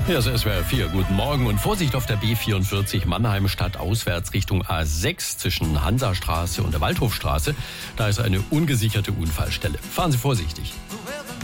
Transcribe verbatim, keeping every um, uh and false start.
Hier ist S W R vier. Guten Morgen und Vorsicht auf der B vierundvierzig Mannheim stadtauswärts Richtung A sechs zwischen Hansastraße und der Waldhofstraße. Da ist eine ungesicherte Unfallstelle. Fahren Sie vorsichtig.